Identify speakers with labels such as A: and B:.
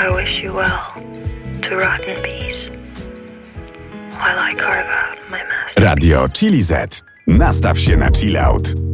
A: I wish you well to rot in peace while I carve out my masterpiece.
B: Radio Chili Z. Nastaw się na chill out.